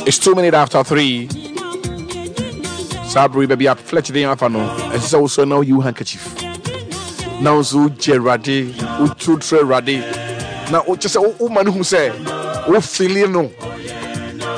It's 2 minutes after 3. Sabri baby up fletch the afano. And so also now you handkerchief. Now so Jeradi, Ututre Radi. Now just a woman who say, oh Filino.